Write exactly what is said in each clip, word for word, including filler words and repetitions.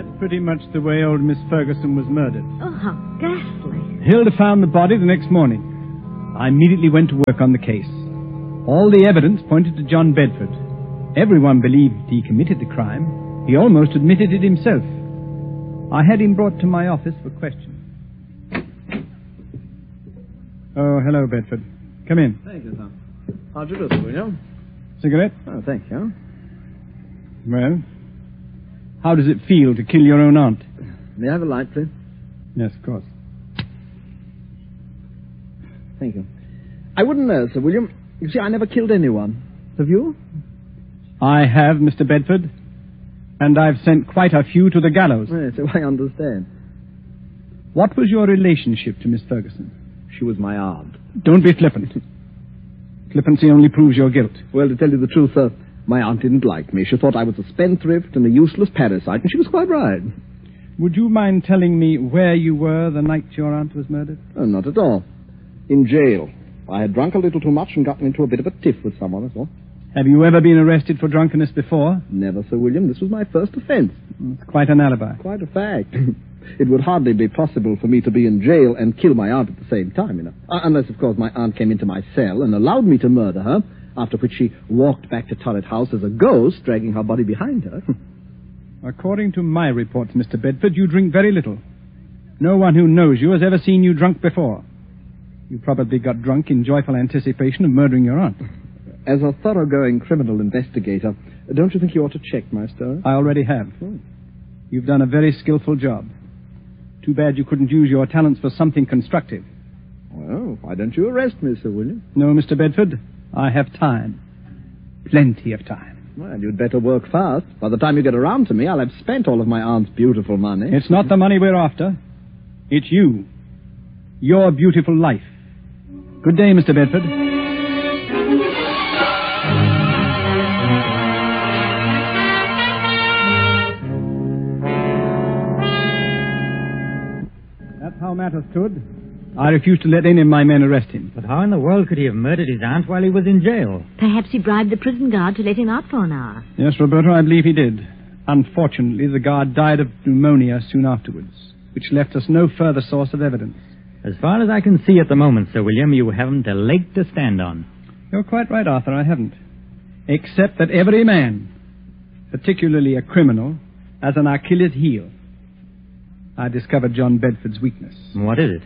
That's pretty much the way old Miss Ferguson was murdered. Oh, how ghastly. Hilda found the body the next morning. I immediately went to work on the case. All the evidence pointed to John Bedford. Everyone believed he committed the crime. He almost admitted it himself. I had him brought to my office for questioning. Oh, hello, Bedford. Come in. Thank you, sir. How'd you do, Sir William? Cigarette? Oh, thank you. Well, how does it feel to kill your own aunt? May I have a light, please? Yes, of course. Thank you. I wouldn't know, Sir William. You see, I never killed anyone. Have you? I have, Mister Bedford. And I've sent quite a few to the gallows. Yes, so I understand. What was your relationship to Miss Ferguson? She was my aunt. Don't be flippant. Flippancy only proves your guilt. Well, to tell you the truth, sir, my aunt didn't like me. She thought I was a spendthrift and a useless parasite, and she was quite right. Would you mind telling me where you were the night your aunt was murdered? Oh, not at all. In jail. I had drunk a little too much and gotten into a bit of a tiff with someone, that's all. Have you ever been arrested for drunkenness before? Never, Sir William. This was my first offense. It's quite an alibi. Quite a fact. It would hardly be possible for me to be in jail and kill my aunt at the same time, you know. Uh, unless, of course, my aunt came into my cell and allowed me to murder her, after which she walked back to Turret House as a ghost, dragging her body behind her. According to my reports, Mister Bedford, you drink very little. No one who knows you has ever seen you drunk before. You probably got drunk in joyful anticipation of murdering your aunt. As a thoroughgoing criminal investigator, don't you think you ought to check my story? I already have. Oh. You've done a very skillful job. Too bad you couldn't use your talents for something constructive. Well, why don't you arrest me, Sir William? No, Mister Bedford, I have time. Plenty of time. Well, you'd better work fast. By the time you get around to me, I'll have spent all of my aunt's beautiful money. It's not the money we're after. It's you. Your beautiful life. Good day, Mister Bedford. That's how matters stood. I refused to let any of my men arrest him. But how in the world could he have murdered his aunt while he was in jail? Perhaps he bribed the prison guard to let him out for an hour. Yes, Roberto, I believe he did. Unfortunately, the guard died of pneumonia soon afterwards, which left us no further source of evidence. As far as I can see at the moment, Sir William, you haven't a leg to stand on. You're quite right, Arthur, I haven't. Except that every man, particularly a criminal, has an Achilles heel. I discovered John Bedford's weakness. What is it?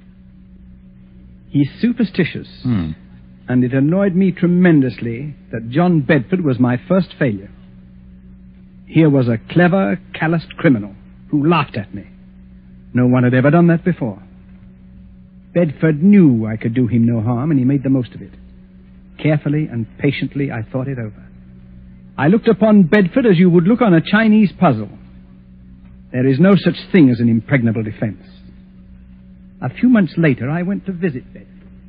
He's superstitious. Hmm. And it annoyed me tremendously that John Bedford was my first failure. Here was a clever, calloused criminal who laughed at me. No one had ever done that before. Bedford knew I could do him no harm, and he made the most of it. Carefully and patiently, I thought it over. I looked upon Bedford as you would look on a Chinese puzzle. There is no such thing as an impregnable defense. A few months later, I went to visit Bedford.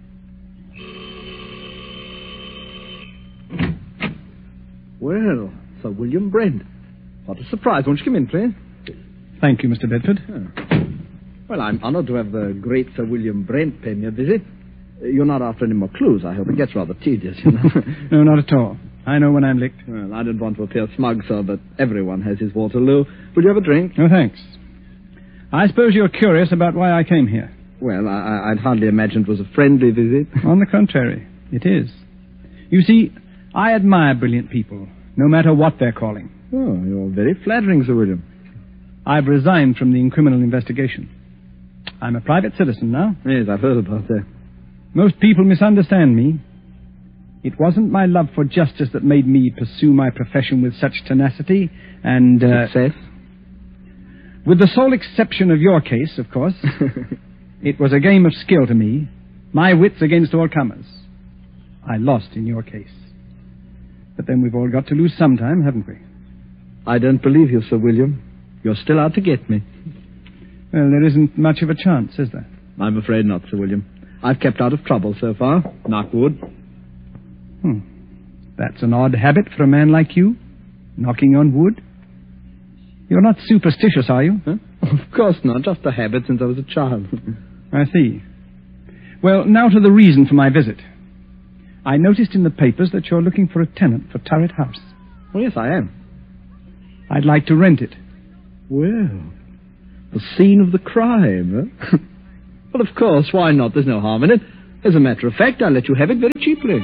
Well, Sir William Brent. What a surprise. Won't you come in, please? Thank you, Mister Bedford. Oh. Well, I'm honored to have the great Sir William Brent pay me a visit. You're not after any more clues, I hope. It gets rather tedious, you know. No, not at all. I know when I'm licked. Well, I don't want to appear smug, sir, but everyone has his Waterloo. Will you have a drink? No, thanks. I suppose you're curious about why I came here. Well, I, I'd hardly imagine it was a friendly visit. On the contrary, it is. You see, I admire brilliant people, no matter what they're calling. Oh, you're very flattering, Sir William. I've resigned from the criminal investigation. I'm a private citizen now. Yes, I've heard about that. Most people misunderstand me. It wasn't my love for justice that made me pursue my profession with such tenacity and... Uh, Success? With the sole exception of your case, of course. It was a game of skill to me, my wits against all comers. I lost in your case. But then we've all got to lose sometime, haven't we? I don't believe you, Sir William. You're still out to get me. Well, there isn't much of a chance, is there? I'm afraid not, Sir William. I've kept out of trouble so far. Knock wood. Hmm. That's an odd habit for a man like you, knocking on wood. You're not superstitious, are you? Huh? Of course not. Just a habit since I was a child. I see. Well, now to the reason for my visit. I noticed in the papers that you're looking for a tenant for Turret House. Oh, yes, I am. I'd like to rent it. Well, the scene of the crime, eh? Well, of course, why not? There's no harm in it. As a matter of fact, I'll let you have it very cheaply.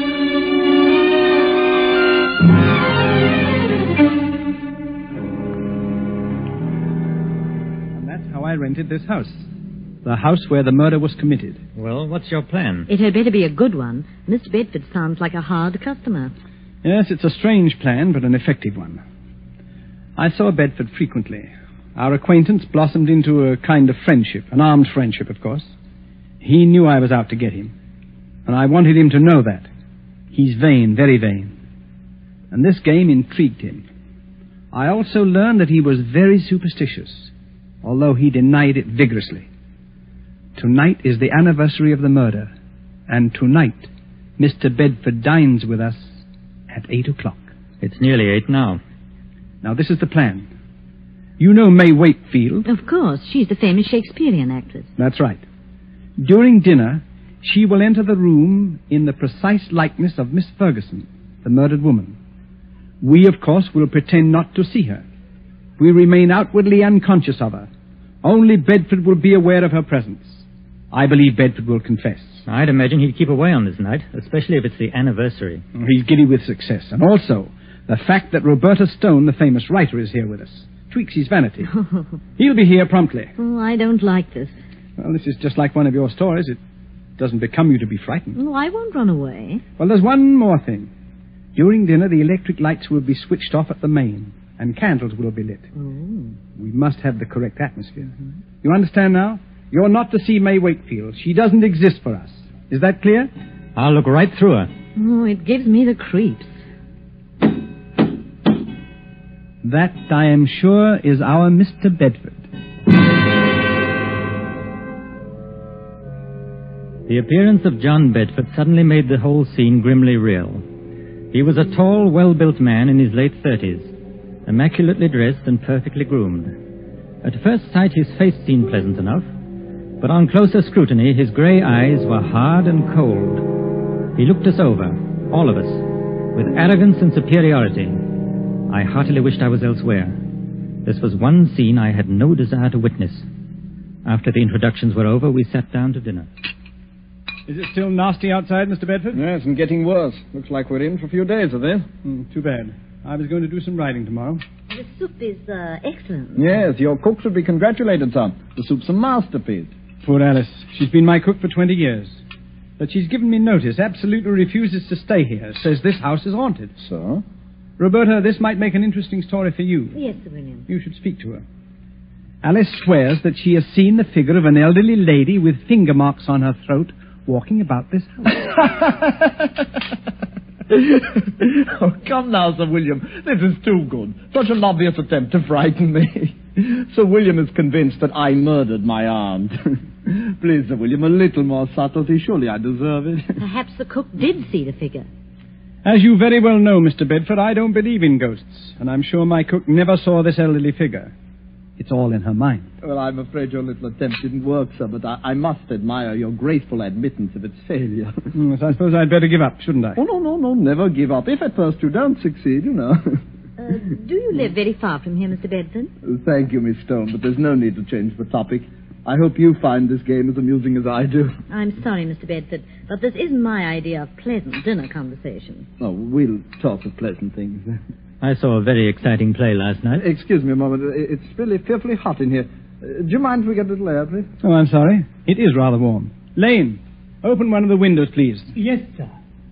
And that's how I rented this house. The house where the murder was committed. Well, what's your plan? It had better be a good one. Mister Bedford sounds like a hard customer. Yes, it's a strange plan, but an effective one. I saw Bedford frequently. Our acquaintance blossomed into a kind of friendship, an armed friendship, of course. He knew I was out to get him, and I wanted him to know that. He's vain, very vain. And this game intrigued him. I also learned that he was very superstitious, although he denied it vigorously. Tonight is the anniversary of the murder, and tonight Mister Bedford dines with us at eight o'clock. It's nearly eight now. Now, this is the plan. You know May Wakefield? Of course, she's the famous Shakespearean actress. That's right. During dinner, she will enter the room in the precise likeness of Miss Ferguson, the murdered woman. We, of course, will pretend not to see her. We remain outwardly unconscious of her. Only Bedford will be aware of her presence. I believe Bedford will confess. I'd imagine he'd keep away on this night, especially if it's the anniversary. He's giddy with success. And also, the fact that Roberta Stone, the famous writer, is here with us, tweaks his vanity. He'll be here promptly. Oh, I don't like this. Well, this is just like one of your stories. It doesn't become you to be frightened. Oh, I won't run away. Well, there's one more thing. During dinner, the electric lights will be switched off at the main, and candles will be lit. Oh. We must have the correct atmosphere. You understand now? You're not to see May Wakefield. She doesn't exist for us. Is that clear? I'll look right through her. Oh, it gives me the creeps. That, I am sure, is our Mister Bedford. The appearance of John Bedford suddenly made the whole scene grimly real. He was a tall, well-built man in his late thirties, immaculately dressed and perfectly groomed. At first sight, his face seemed pleasant enough, but on closer scrutiny, his grey eyes were hard and cold. He looked us over, all of us, with arrogance and superiority. I heartily wished I was elsewhere. This was one scene I had no desire to witness. After the introductions were over, we sat down to dinner. Is it still nasty outside, Mister Bedford? Yes, and getting worse. Looks like we're in for a few days of this. Mm, too bad. I was going to do some riding tomorrow. The soup is uh, excellent. Yes, your cook should be congratulated, son. The soup's a masterpiece. Poor Alice. She's been my cook for twenty years. But she's given me notice, absolutely refuses to stay here, says this house is haunted. So? Roberta, this might make an interesting story for you. Yes, Sir William. You should speak to her. Alice swears that she has seen the figure of an elderly lady with finger marks on her throat walking about this house. Oh, come now, Sir William. This is too good. Such an obvious attempt to frighten me. Sir William is convinced that I murdered my aunt. Please, Sir William, a little more subtlety. Surely I deserve it. Perhaps the cook did see the figure. As you very well know, Mister Bedford, I don't believe in ghosts, and I'm sure my cook never saw this elderly figure. It's all in her mind. Well, I'm afraid your little attempt didn't work, sir, but I, I must admire your graceful admittance of its failure. Yes, I suppose I'd better give up, shouldn't I? Oh, no, no, no, never give up. If at first you don't succeed, you know. Uh, do you live very far from here, Mister Bedford? Thank you, Miss Stone, but there's no need to change the topic. I hope you find this game as amusing as I do. I'm sorry, Mister Bedford, but this isn't my idea of pleasant dinner conversation. Oh, we'll talk of pleasant things. I saw a very exciting play last night. Excuse me a moment. It's really fearfully hot in here. Uh, do you mind if we get a little air, please? Oh, I'm sorry. It is rather warm. Lane, open one of the windows, please. Yes, sir.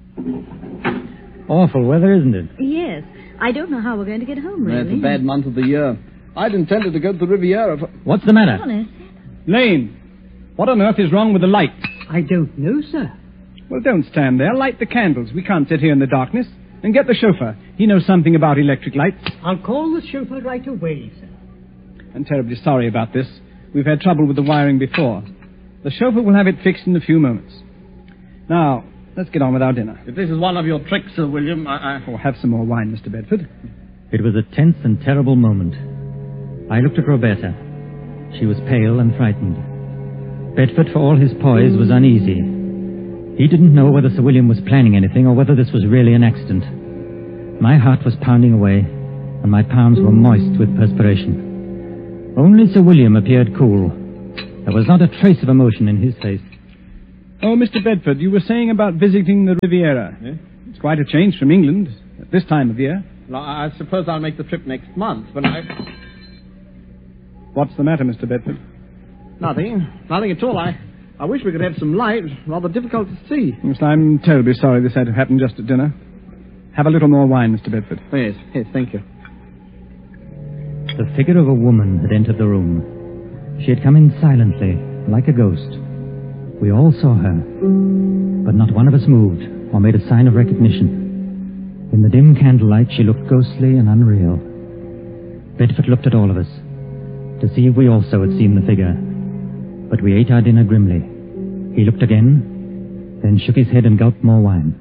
Awful weather, isn't it? Yes. I don't know how we're going to get home, really. It's a bad month of the year. I'd intended to go to the Riviera for... What's the matter? Honest. Lane, what on earth is wrong with the lights? I don't know, sir. Well, don't stand there. Light the candles. We can't sit here in the darkness. And get the chauffeur. He knows something about electric lights. I'll call the chauffeur right away, sir. I'm terribly sorry about this. We've had trouble with the wiring before. The chauffeur will have it fixed in a few moments. Now, let's get on with our dinner. If this is one of your tricks, Sir William, I... I... Oh, have some more wine, Mister Bedford. It was a tense and terrible moment. I looked at Roberta. She was pale and frightened. Bedford, for all his poise, was uneasy. He didn't know whether Sir William was planning anything or whether this was really an accident. My heart was pounding away, and my palms were moist with perspiration. Only Sir William appeared cool. There was not a trace of emotion in his face. Oh, Mister Bedford, you were saying about visiting the Riviera. Yeah? It's quite a change from England at this time of year. Well, I I suppose I'll make the trip next month, but I... What's the matter, Mister Bedford? Nothing. Nothing at all. I, I wish we could have some light. Rather difficult to see. Yes, I'm terribly sorry this had to happen just at dinner. Have a little more wine, Mister Bedford. Oh, yes, yes, thank you. The figure of a woman had entered the room. She had come in silently, like a ghost. We all saw her, but not one of us moved or made a sign of recognition. In the dim candlelight, she looked ghostly and unreal. Bedford looked at all of us to see if we also had seen the figure, but we ate our dinner grimly. He looked again, then shook his head and gulped more wine.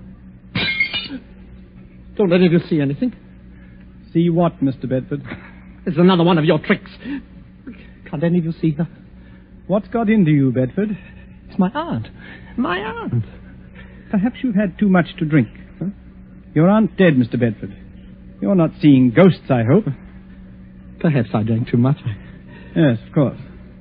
Don't let you see anything. See what, Mister Bedford? It's another one of your tricks. Can't any of you see her? What's got into you, Bedford? It's my aunt. My aunt. Perhaps you've had too much to drink. Huh? Your aunt dead, Mister Bedford. You're not seeing ghosts, I hope. Perhaps I drank too much. Yes, of course.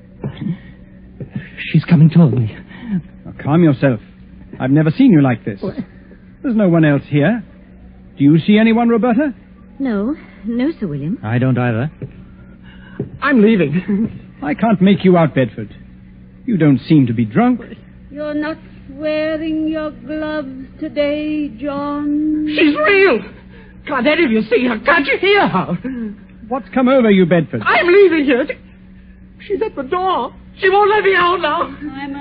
She's coming toward me. Now, calm yourself. I've never seen you like this. There's no one else here. Do you see anyone, Roberta? No, no, Sir William. I don't either. I'm leaving. I can't make you out, Bedford. You don't seem to be drunk. You're not wearing your gloves today, John. She's real. Can't any of you see her? Can't you hear her? What's come over you, Bedford? I'm leaving here. She's at the door. She won't let me out now. I'm